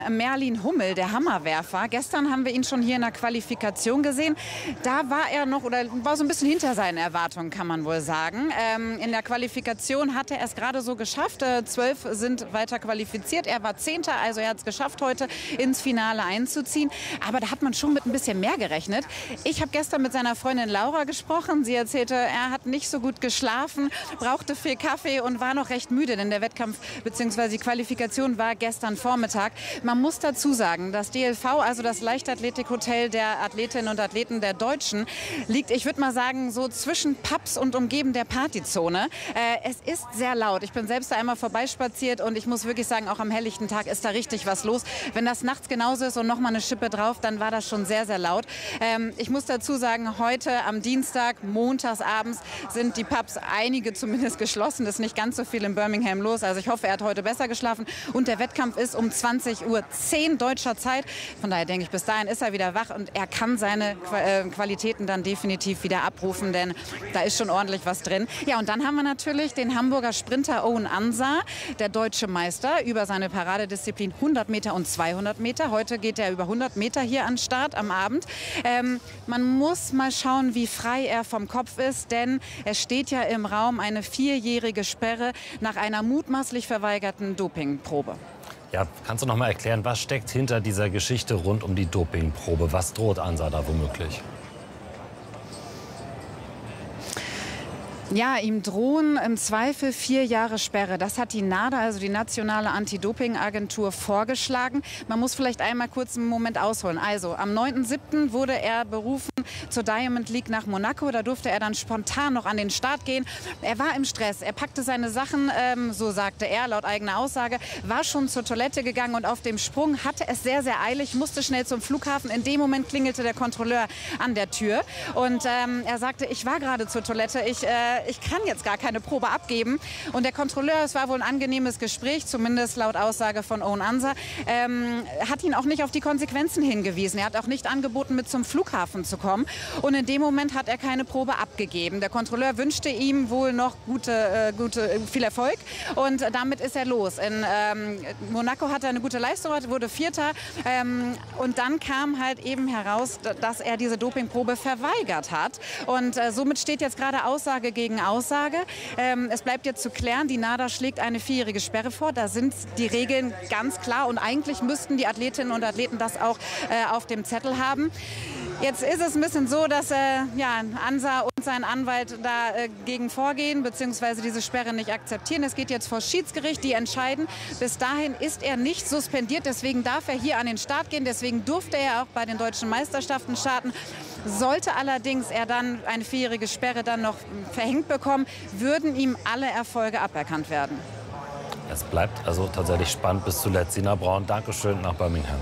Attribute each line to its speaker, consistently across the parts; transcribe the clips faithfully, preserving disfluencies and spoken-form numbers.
Speaker 1: Merlin Hummel, der Hammerwerfer. Gestern haben wir ihn schon hier in der Qualifikation gesehen. Da war er noch oder war so ein bisschen hinter seinen Erwartungen, kann man wohl sagen. Ähm, in der Qualifikation hat er es gerade so geschafft. Äh, zwölf sind weiter qualifiziert. Er war Zehnter, also er hat es geschafft, heute ins Finale einzuziehen. Aber da hat man schon mit ein bisschen mehr gerechnet. Ich habe gestern mit seiner Freundin Laura gesprochen. Sie erzählte, er hat nicht so gut geschlafen, brauchte viel Kaffee und war noch recht müde, denn der Wettkampf bzw. die Qualifikation war gestern Vormittag. Man muss dazu sagen, das D L V, also das Leichtathletikhotel der Athletinnen und Athleten der Deutschen, liegt, ich würde mal sagen, so zwischen Pubs und umgeben der Partyzone. Äh, es ist sehr laut. Ich bin selbst da einmal vorbeispaziert und ich muss wirklich sagen, auch am helllichten Tag ist da richtig was los. Wenn das nachts genauso ist und noch mal eine Schippe drauf, dann war das schon sehr, sehr laut. Ähm, ich muss dazu sagen, heute am Dienstag, montags abends, sind die Pubs, einige zumindest, geschlossen. Es ist nicht ganz so viel in Birmingham los. Also ich hoffe, er hat heute besser geschlafen. Und der Wettkampf ist um zwanzig Uhr zehn deutscher Zeit. Von daher denke ich, bis dahin ist er wieder wach und er kann seine Qualitäten dann definitiv wieder abrufen, denn da ist schon ordentlich was drin. Ja, und dann haben wir natürlich den Hamburger Sprinter Owen Ansah, der deutsche Meister, über seine Paradedisziplin hundert Meter und zweihundert Meter. Heute geht er über hundert Meter hier an den Start am Abend. Ähm, man muss mal schauen, wie frei er vom Kopf ist, denn es steht ja im Raum eine vierjährige Sperre nach einer mutmaßlich verweigerten Dopingprobe.
Speaker 2: Ja, kannst du noch mal erklären, was steckt hinter dieser Geschichte rund um die Dopingprobe? Was droht Ansah da womöglich?
Speaker 1: Ja, ihm drohen im Zweifel vier Jahre Sperre. Das hat die NADA, also die Nationale Anti-Doping-Agentur, vorgeschlagen. Man muss vielleicht einmal kurz einen Moment ausholen. Also, am neunten siebten wurde er berufen zur Diamond League nach Monaco. Da durfte er dann spontan noch an den Start gehen. Er war im Stress. Er packte seine Sachen, ähm, so sagte er, laut eigener Aussage, war schon zur Toilette gegangen und auf dem Sprung hatte es sehr, sehr eilig, musste schnell zum Flughafen. In dem Moment klingelte der Kontrolleur an der Tür. Und ähm, er sagte, ich war gerade zur Toilette, ich... Äh, ich kann jetzt gar keine Probe abgeben. Und der Kontrolleur, es war wohl ein angenehmes Gespräch, zumindest laut Aussage von Owen Ansah, ähm, hat ihn auch nicht auf die Konsequenzen hingewiesen. Er hat auch nicht angeboten, mit zum Flughafen zu kommen. Und in dem Moment hat er keine Probe abgegeben. Der Kontrolleur wünschte ihm wohl noch gute, äh, gute, viel Erfolg. Und damit ist er los. In ähm, Monaco hat er eine gute Leistung, wurde Vierter. Ähm, und dann kam halt eben heraus, dass er diese Dopingprobe verweigert hat. Und äh, somit steht jetzt gerade Aussage gegen Aussage. Ähm, es bleibt jetzt zu klären, die NADA schlägt eine vierjährige Sperre vor. Da sind die Regeln ganz klar und eigentlich müssten die Athletinnen und Athleten das auch äh, auf dem Zettel haben. Jetzt ist es ein bisschen so, dass äh, ja, Ansah und sein Anwalt dagegen äh, vorgehen bzw. diese Sperre nicht akzeptieren. Es geht jetzt vor Schiedsgericht, die entscheiden. Bis dahin ist er nicht suspendiert, deswegen darf er hier an den Start gehen. Deswegen durfte er auch bei den deutschen Meisterschaften starten. Sollte allerdings er dann eine vierjährige Sperre dann noch verhängt bekommen, würden ihm alle Erfolge aberkannt werden.
Speaker 2: Es bleibt also tatsächlich spannend bis zuletzt. Sina Braun, Dankeschön nach Birmingham.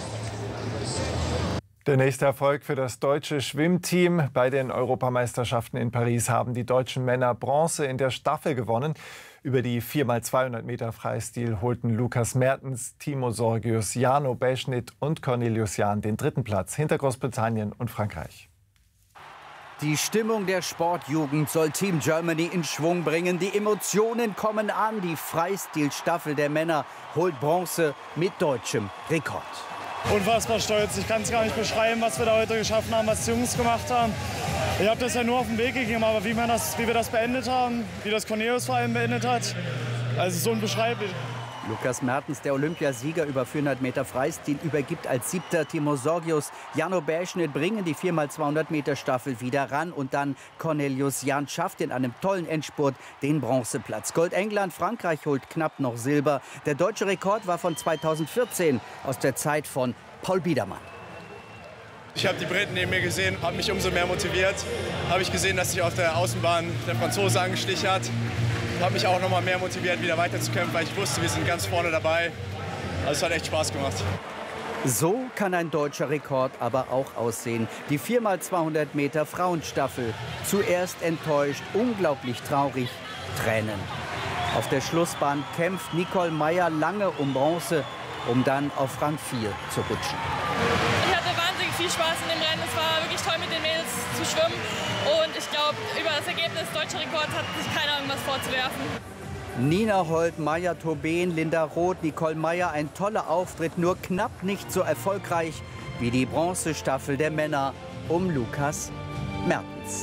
Speaker 3: Der nächste Erfolg für das deutsche Schwimmteam. Bei den Europameisterschaften in Paris haben die deutschen Männer Bronze in der Staffel gewonnen. Über die vier mal zweihundert Meter Freistil holten Lukas Mertens, Timo Sorgius, Jano Beschnit und Cornelius Jahn den dritten Platz hinter Großbritannien und Frankreich.
Speaker 4: Die Stimmung der Sportjugend soll Team Germany in Schwung bringen. Die Emotionen kommen an. Die Freistil-Staffel der Männer holt Bronze mit deutschem Rekord.
Speaker 5: Unfassbar stolz. Ich kann es gar nicht beschreiben, was wir da heute geschaffen haben, was die Jungs gemacht haben. Ich habe das ja nur auf den Weg gegeben, aber wie, man das, wie wir das beendet haben, wie das Cornelius vor allem beendet hat, also so unbeschreiblich.
Speaker 4: Lukas Mertens, der Olympiasieger über vierhundert Meter Freistil, übergibt als Siebter Timo Sorgius. Jano Beschnit bringen die vier mal zweihundert Meter Staffel wieder ran. Und dann Cornelius Jahn schafft in einem tollen Endspurt den Bronzeplatz. Gold England, Frankreich holt knapp noch Silber. Der deutsche Rekord war von zweitausendvierzehn, aus der Zeit von Paul Biedermann.
Speaker 6: Ich habe die Briten neben mir gesehen, habe mich umso mehr motiviert. Habe ich gesehen, dass sich auf der Außenbahn der Franzose angeschlichen hat. Habe mich auch noch mal mehr motiviert, wieder weiterzukämpfen, weil ich wusste, wir sind ganz vorne dabei. Also es hat echt Spaß gemacht.
Speaker 4: So kann ein deutscher Rekord aber auch aussehen. Die vier mal zweihundert Meter Frauenstaffel. Zuerst enttäuscht, unglaublich traurig, Tränen. Auf der Schlussbahn kämpft Nicole Meyer lange um Bronze, um dann auf Rang vier zu rutschen.
Speaker 7: Ich hatte wahnsinnig viel Spaß in dem Rennen. Es war wirklich toll, mit den Mädels zu schwimmen. Und ich glaube, über das Ergebnis deutscher Rekord hat sich keiner irgendwas vorzuwerfen.
Speaker 4: Nina Holt, Maya Tobin, Linda Roth, Nicole Meyer, ein toller Auftritt, nur knapp nicht so erfolgreich wie die Bronzestaffel der Männer um Lukas Mertens.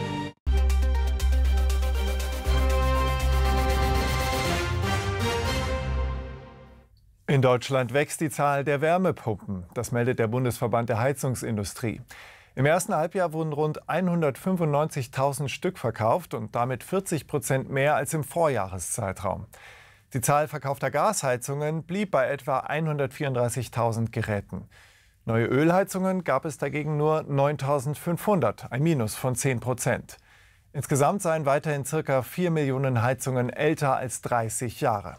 Speaker 3: In Deutschland wächst die Zahl der Wärmepumpen. Das meldet der Bundesverband der Heizungsindustrie. Im ersten Halbjahr wurden rund hundertfünfundneunzigtausend Stück verkauft und damit vierzig Prozent mehr als im Vorjahreszeitraum. Die Zahl verkaufter Gasheizungen blieb bei etwa hundertvierunddreißigtausend Geräten. Neue Ölheizungen gab es dagegen nur neuntausendfünfhundert, ein Minus von zehn Prozent. Insgesamt seien weiterhin ca. vier Millionen Heizungen älter als dreißig Jahre.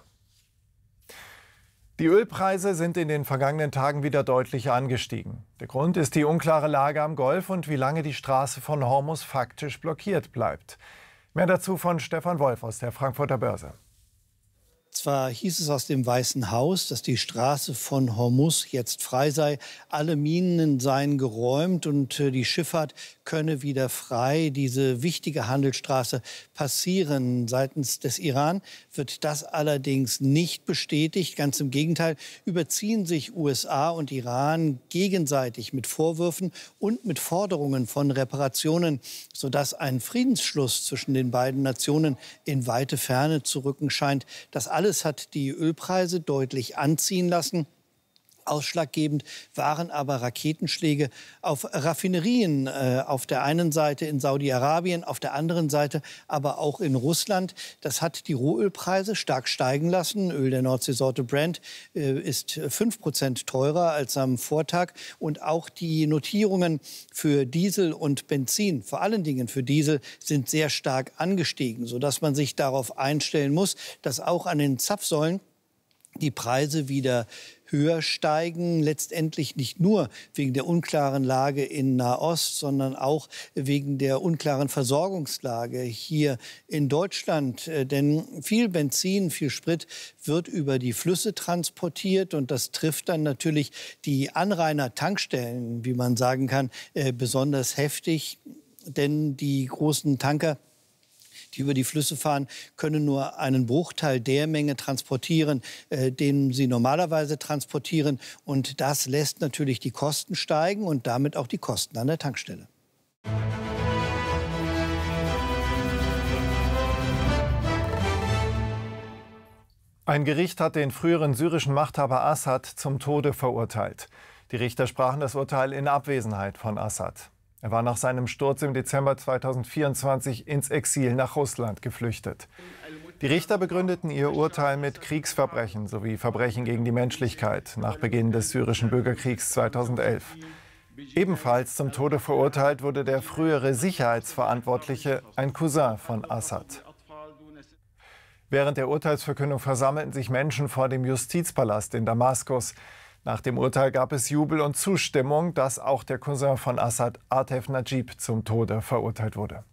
Speaker 3: Die Ölpreise sind in den vergangenen Tagen wieder deutlich angestiegen. Der Grund ist die unklare Lage am Golf und wie lange die Straße von Hormuz faktisch blockiert bleibt. Mehr dazu von Stefan Wolf aus der Frankfurter Börse.
Speaker 8: Zwar hieß es aus dem Weißen Haus, dass die Straße von Hormuz jetzt frei sei, alle Minen seien geräumt und die Schifffahrt könne wieder frei diese wichtige Handelsstraße passieren. Seitens des Iran wird das allerdings nicht bestätigt. Ganz im Gegenteil, überziehen sich U S A und Iran gegenseitig mit Vorwürfen und mit Forderungen von Reparationen, sodass ein Friedensschluss zwischen den beiden Nationen in weite Ferne zu rücken scheint. Das alles hat die Ölpreise deutlich anziehen lassen. Ausschlaggebend waren aber Raketenschläge auf Raffinerien, äh, auf der einen Seite in Saudi-Arabien, auf der anderen Seite aber auch in Russland. Das hat die Rohölpreise stark steigen lassen. Öl der Nordseesorte Brent äh, ist fünf Prozent teurer als am Vortag. Und auch die Notierungen für Diesel und Benzin, vor allen Dingen für Diesel, sind sehr stark angestiegen, sodass man sich darauf einstellen muss, dass auch an den Zapfsäulen die Preise wieder höher steigen, letztendlich nicht nur wegen der unklaren Lage in Nahost, sondern auch wegen der unklaren Versorgungslage hier in Deutschland. Denn viel Benzin, viel Sprit wird über die Flüsse transportiert und das trifft dann natürlich die Anrainer-Tankstellen, wie man sagen kann, besonders heftig. Denn die großen Tanker, die über die Flüsse fahren, können nur einen Bruchteil der Menge transportieren, äh, den sie normalerweise transportieren. Und das lässt natürlich die Kosten steigen und damit auch die Kosten an der Tankstelle.
Speaker 3: Ein Gericht hat den früheren syrischen Machthaber Assad zum Tode verurteilt. Die Richter sprachen das Urteil in Abwesenheit von Assad. Er war nach seinem Sturz im Dezember zweitausendvierundzwanzig ins Exil nach Russland geflüchtet. Die Richter begründeten ihr Urteil mit Kriegsverbrechen sowie Verbrechen gegen die Menschlichkeit nach Beginn des syrischen Bürgerkriegs zweitausendelf. Ebenfalls zum Tode verurteilt wurde der frühere Sicherheitsverantwortliche, ein Cousin von Assad. Während der Urteilsverkündung versammelten sich Menschen vor dem Justizpalast in Damaskus. Nach dem Urteil gab es Jubel und Zustimmung, dass auch der Cousin von Assad, Atef Najib, zum Tode verurteilt wurde.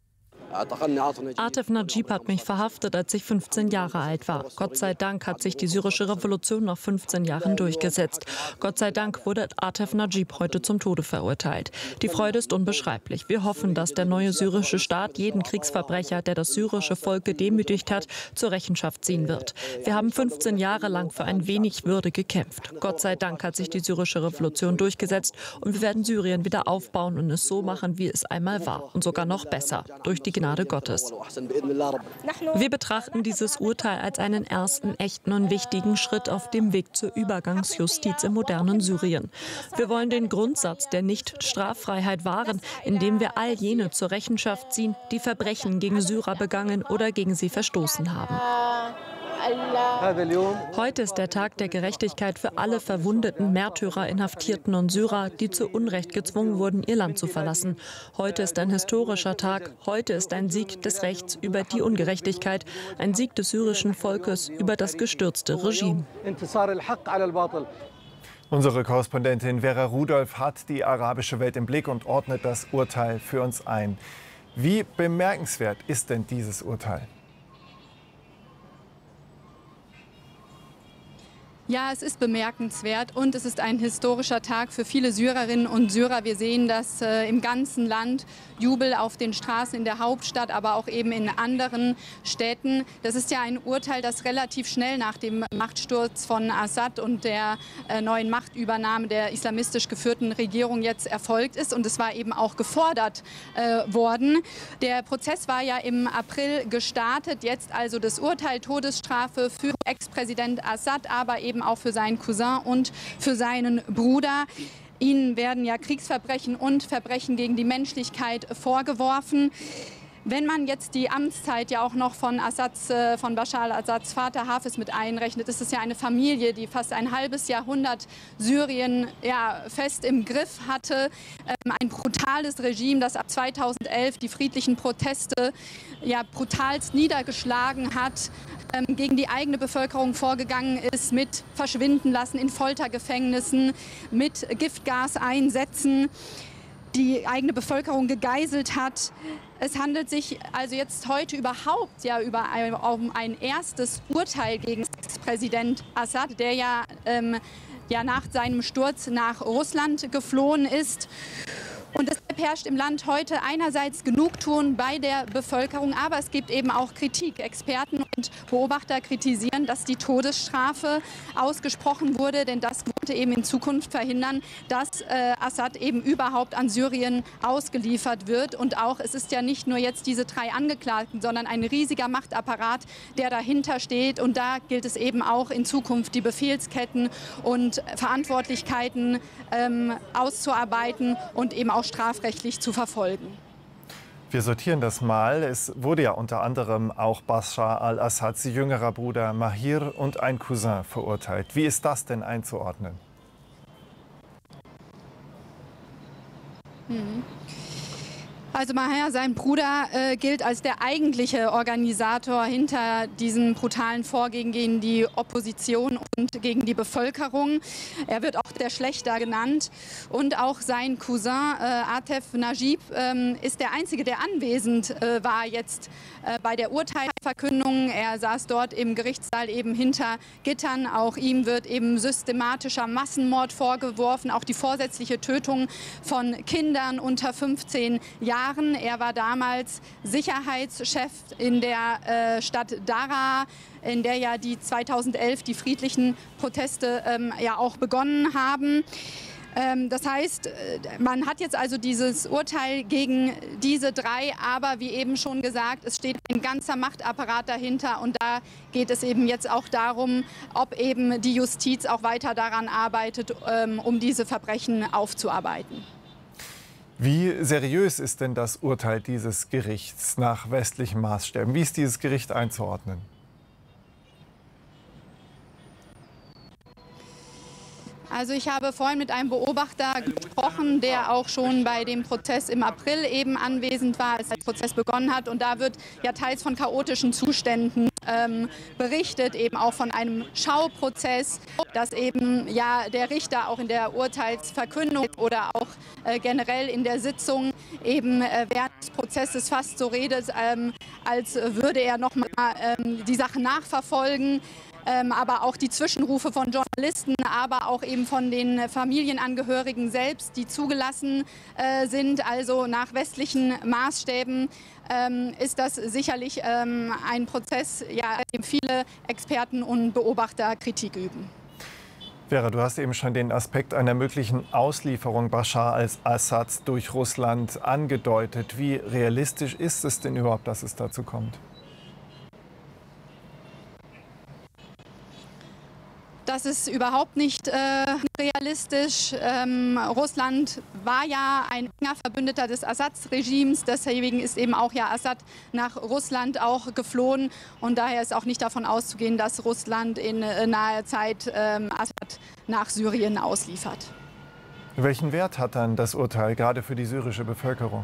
Speaker 9: Atef Najib hat mich verhaftet, als ich fünfzehn Jahre alt war. Gott sei Dank hat sich die syrische Revolution nach fünfzehn Jahren durchgesetzt. Gott sei Dank wurde Atef Najib heute zum Tode verurteilt. Die Freude ist unbeschreiblich. Wir hoffen, dass der neue syrische Staat jeden Kriegsverbrecher, der das syrische Volk gedemütigt hat, zur Rechenschaft ziehen wird. Wir haben fünfzehn Jahre lang für ein wenig Würde gekämpft. Gott sei Dank hat sich die syrische Revolution durchgesetzt und wir werden Syrien wieder aufbauen und es so machen, wie es einmal war. Und sogar noch besser, durch die Gnade Gottes. Wir betrachten dieses Urteil als einen ersten echten und wichtigen Schritt auf dem Weg zur Übergangsjustiz im modernen Syrien. Wir wollen den Grundsatz der Nicht-Straffreiheit wahren, indem wir all jene zur Rechenschaft ziehen, die Verbrechen gegen Syrer begangen oder gegen sie verstoßen haben. Heute ist der Tag der Gerechtigkeit für alle verwundeten Märtyrer, Inhaftierten und Syrer, die zu Unrecht gezwungen wurden, ihr Land zu verlassen. Heute ist ein historischer Tag. Heute ist ein Sieg des Rechts über die Ungerechtigkeit, ein Sieg des syrischen Volkes über das gestürzte Regime.
Speaker 3: Unsere Korrespondentin Vera Rudolph hat die arabische Welt im Blick und ordnet das Urteil für uns ein. Wie bemerkenswert ist denn dieses Urteil?
Speaker 10: Ja, es ist bemerkenswert und es ist ein historischer Tag für viele Syrerinnen und Syrer. Wir sehen, dass äh, im ganzen Land Jubel auf den Straßen in der Hauptstadt, aber auch eben in anderen Städten. Das ist ja ein Urteil, das relativ schnell nach dem Machtsturz von Assad und der äh, neuen Machtübernahme der islamistisch geführten Regierung jetzt erfolgt ist. Und es war eben auch gefordert äh, worden. Der Prozess war ja im April gestartet. Jetzt also das Urteil, Todesstrafe für Ex-Präsident Assad, aber eben auch für seinen Cousin und für seinen Bruder. Ihnen werden ja Kriegsverbrechen und Verbrechen gegen die Menschlichkeit vorgeworfen. Wenn man jetzt die Amtszeit ja auch noch von, Assads, von Bashar al-Assads Vater Hafez mit einrechnet, ist es ja eine Familie, die fast ein halbes Jahrhundert Syrien ja, fest im Griff hatte. Ähm, ein brutales Regime, das ab zweitausendelf die friedlichen Proteste ja, brutalst niedergeschlagen hat, ähm, gegen die eigene Bevölkerung vorgegangen ist, mit Verschwindenlassen in Foltergefängnissen, mit Giftgaseinsätzen, die eigene Bevölkerung gegeißelt hat. Es handelt sich also jetzt heute überhaupt ja über ein, um ein erstes Urteil gegen Präsident Assad, der ja, ähm, ja nach seinem Sturz nach Russland geflohen ist. Und deshalb herrscht im Land heute einerseits Genugtuung bei der Bevölkerung, aber es gibt eben auch Kritik. Experten und Beobachter kritisieren, dass die Todesstrafe ausgesprochen wurde, denn das wollte eben in Zukunft verhindern, dass äh, Assad eben überhaupt an Syrien ausgeliefert wird. Und auch, es ist ja nicht nur jetzt diese drei Angeklagten, sondern ein riesiger Machtapparat, der dahinter steht. Und da gilt es eben auch in Zukunft, die Befehlsketten und Verantwortlichkeiten ähm, auszuarbeiten und eben auch strafrechtlich zu verfolgen.
Speaker 3: Wir sortieren das mal. Es wurde ja unter anderem auch Bashar al-Assads jüngerer Bruder Mahir und ein Cousin verurteilt. Wie ist das denn einzuordnen?
Speaker 10: Mhm. Also Mahir, sein Bruder, äh, gilt als der eigentliche Organisator hinter diesem brutalen Vorgehen gegen die Opposition und gegen die Bevölkerung. Er wird auch der Schlächter genannt. Und auch sein Cousin äh, Atef Najib äh, ist der Einzige, der anwesend äh, war jetzt äh, bei der Urteilsverkündung. Er saß dort im Gerichtssaal eben hinter Gittern. Auch ihm wird eben systematischer Massenmord vorgeworfen, auch die vorsätzliche Tötung von Kindern unter fünfzehn Jahren. Er war damals Sicherheitschef in der äh, Stadt Daraa, in der ja die zweitausendelf die friedlichen Proteste ähm, ja auch begonnen haben. Ähm, das heißt, man hat jetzt also dieses Urteil gegen diese drei, aber wie eben schon gesagt, es steht ein ganzer Machtapparat dahinter und da geht es eben jetzt auch darum, ob eben die Justiz auch weiter daran arbeitet, ähm, um diese Verbrechen aufzuarbeiten.
Speaker 3: Wie seriös ist denn das Urteil dieses Gerichts nach westlichen Maßstäben? Wie ist dieses Gericht einzuordnen?
Speaker 10: Also ich habe vorhin mit einem Beobachter gesprochen, der auch schon bei dem Prozess im April eben anwesend war, als der Prozess begonnen hat. Und da wird ja teils von chaotischen Zuständen ähm, berichtet, eben auch von einem Schauprozess, dass eben ja der Richter auch in der Urteilsverkündung oder auch äh, generell in der Sitzung eben äh, während des Prozesses fast so redet, ähm, als würde er nochmal ähm, die Sache nachverfolgen. Ähm, aber auch die Zwischenrufe von Journalisten, aber auch eben von den Familienangehörigen selbst, die zugelassen äh, sind. Also nach westlichen Maßstäben ähm, ist das sicherlich ähm, ein Prozess, ja, dem viele Experten und Beobachter Kritik üben.
Speaker 3: Vera, du hast eben schon den Aspekt einer möglichen Auslieferung Bashar al-Assads durch Russland angedeutet. Wie realistisch ist es denn überhaupt, dass es dazu kommt?
Speaker 10: Das ist überhaupt nicht äh, realistisch. Ähm, Russland war ja ein enger Verbündeter des Assad-Regimes. Deswegen ist eben auch ja Assad nach Russland auch geflohen. Und daher ist auch nicht davon auszugehen, dass Russland in äh, naher Zeit ähm, Assad nach Syrien ausliefert.
Speaker 3: Welchen Wert hat dann das Urteil gerade für die syrische Bevölkerung?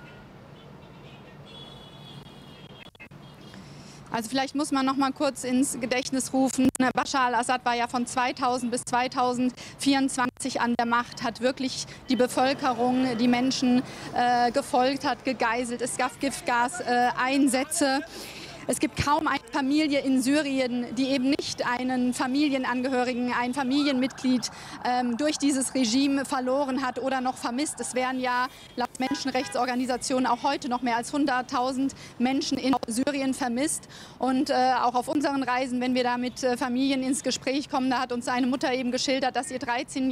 Speaker 10: Also vielleicht muss man noch mal kurz ins Gedächtnis rufen, Bashar al-Assad war ja von zweitausend bis zweitausendvierundzwanzig an der Macht, hat wirklich die Bevölkerung, die Menschen äh, gefolgt, hat gegeißelt, es gab Giftgaseinsätze. Es gibt kaum eine Familie in Syrien, die eben nicht einen Familienangehörigen, ein Familienmitglied ähm, durch dieses Regime verloren hat oder noch vermisst. Es wären ja laut Menschenrechtsorganisationen auch heute noch mehr als hunderttausend Menschen in Syrien vermisst. Und äh, auch auf unseren Reisen, wenn wir da mit äh, Familien ins Gespräch kommen, da hat uns eine Mutter eben geschildert, dass ihr dreizehn